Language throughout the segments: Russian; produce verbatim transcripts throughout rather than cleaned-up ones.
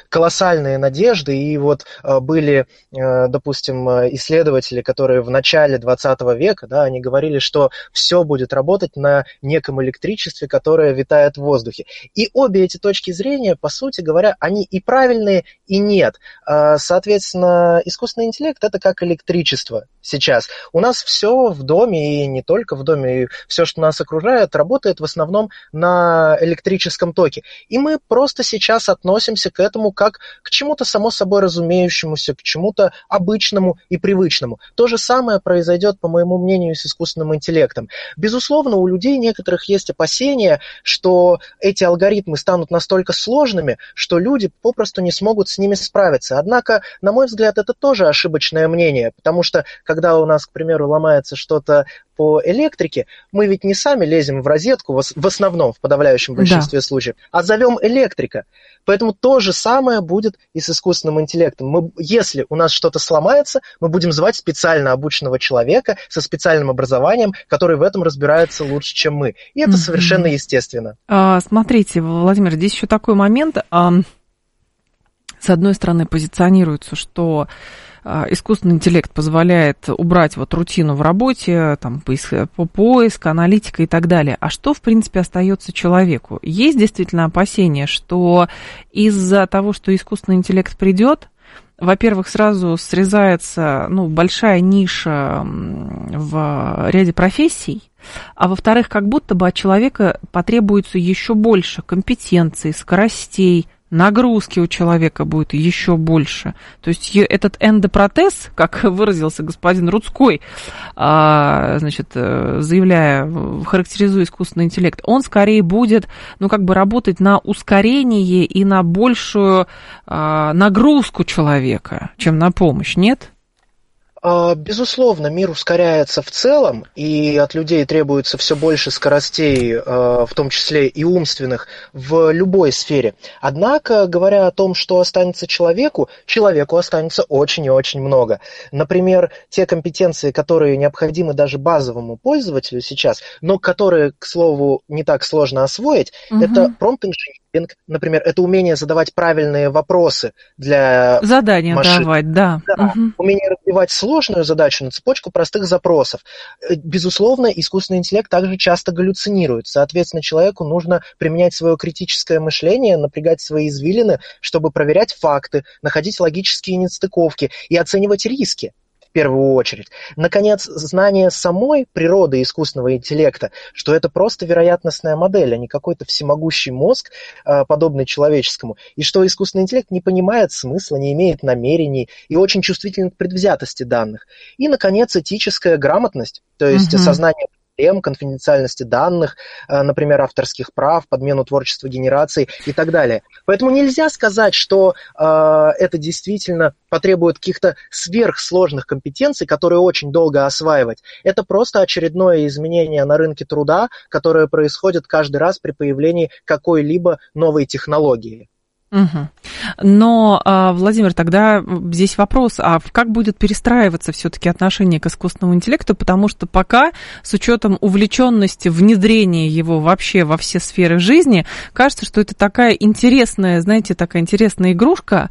колоссальные надежды, и вот были, допустим, исследователи, которые в начале двадцатого века, да, они говорили, что все будет работать на неком электричестве, которое витает в воздухе. И обе эти точки зрения, по сути говоря, они и правильные, и нет. Соответственно, искусственный интеллект – это как электричество сейчас. У нас все в доме, и не только в доме, и все, что нас окружает, работает в основном на электрическом токе. И мы просто сейчас относимся к этому как к чему-то само собой разумеющемуся, к чему-то обычному и привычному. То же самое произойдет, по моему мнению, с искусственным интеллектом. Безусловно, у людей некоторых есть опасения, что эти алгоритмы станут настолько сложными, что люди попросту не смогут с ними справиться. Однако, на мой взгляд, это тоже ошибочное мнение, потому что, когда у нас, к примеру, ломается что-то по электрике, мы ведь не сами лезем в розетку, в основном, в подавляющем большинстве да. случаев, а зовем электрика. Поэтому то же самое будет и с искусственным интеллектом. Мы, если у нас что-то сломается, мы будем звать специально обученного человека со специальным образованием, который в этом разбирается лучше, чем мы. И это mm-hmm. совершенно естественно. А, смотрите, Владимир, здесь еще такой момент. А, с одной стороны, позиционируется, что искусственный интеллект позволяет убрать вот рутину в работе, там, поиск, поиск, аналитика и так далее. А что, в принципе, остается человеку? Есть действительно опасения, что из-за того, что искусственный интеллект придет, во-первых, сразу срезается, ну, большая ниша в ряде профессий, а во-вторых, как будто бы от человека потребуется еще больше компетенций, скоростей, нагрузки у человека будет еще больше. То есть этот эндопротез, как выразился господин Рудской, значит, заявляя, характеризуя искусственный интеллект, он скорее будет, ну, как бы работать на ускорение и на большую нагрузку человека, чем на помощь, нет? Безусловно, мир ускоряется в целом, и от людей требуется все больше скоростей, в том числе и умственных, в любой сфере. Однако, говоря о том, что останется человеку, человеку останется очень и очень много. Например, те компетенции, которые необходимы даже базовому пользователю сейчас, но которые, к слову, не так сложно освоить, угу. это промпт-инжиниринг, например, это умение задавать правильные вопросы для задания машин. давать, да. да. Угу. Умение разбивать сложную задачу на цепочку простых запросов. Безусловно, искусственный интеллект также часто галлюцинирует. Соответственно, человеку нужно применять свое критическое мышление, напрягать свои извилины, чтобы проверять факты, находить логические нестыковки и оценивать риски. В первую очередь. Наконец, знание самой природы искусственного интеллекта, что это просто вероятностная модель, а не какой-то всемогущий мозг, подобный человеческому, и что искусственный интеллект не понимает смысла, не имеет намерений и очень чувствителен к предвзятости данных. И, наконец, этическая грамотность, то есть угу. сознание конфиденциальности данных, например, авторских прав, подмену творчества генерации и так далее. Поэтому нельзя сказать, что э, это действительно потребует каких-то сверхсложных компетенций, которые очень долго осваивать. Это просто очередное изменение на рынке труда, которое происходит каждый раз при появлении какой-либо новой технологии. Угу. Но, Владимир, тогда здесь вопрос, а как будет перестраиваться все-таки отношение к искусственному интеллекту, потому что пока, с учетом увлеченности внедрения его вообще во все сферы жизни, кажется, что это такая интересная, знаете, такая интересная игрушка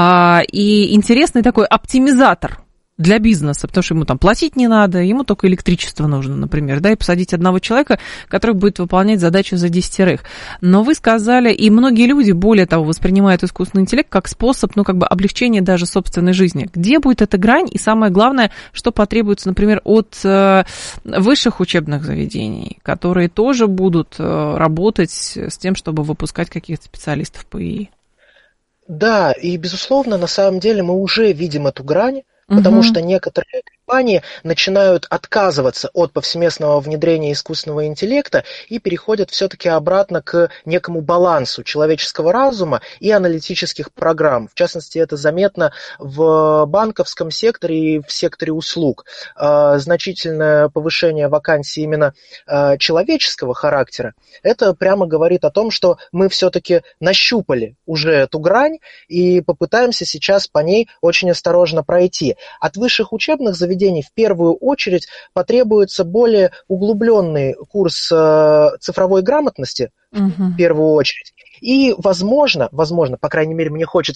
и интересный такой оптимизатор для бизнеса, потому что ему там платить не надо, ему только электричество нужно, например, да, и посадить одного человека, который будет выполнять задачу за десятерых. Но вы сказали, и многие люди, более того, воспринимают искусственный интеллект как способ, ну, как бы облегчения даже собственной жизни. Где будет эта грань? И самое главное, что потребуется, например, от э, высших учебных заведений, которые тоже будут э, работать с тем, чтобы выпускать каких-то специалистов по ИИ? Да, и, безусловно, на самом деле мы уже видим эту грань, потому uh-huh. что некоторые компании начинают отказываться от повсеместного внедрения искусственного интеллекта и переходят все-таки обратно к некому балансу человеческого разума и аналитических программ. В частности, это заметно в банковском секторе и в секторе услуг. Значительное повышение вакансий именно человеческого характера, это прямо говорит о том, что мы все-таки нащупали уже эту грань и попытаемся сейчас по ней очень осторожно пройти. От высших учебных заведений в первую очередь потребуется более углубленный курс э, цифровой грамотности, uh-huh. в первую очередь. И, возможно, возможно, по крайней мере, мне хочется